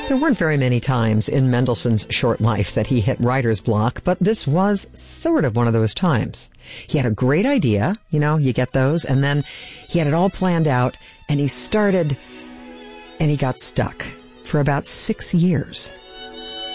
There weren't very many times in Mendelssohn's short life that he hit writer's block, but this was sort of one of those times. He had a great idea, you get those, and then he had it all planned out, and he started, and he got stuck for about 6 years.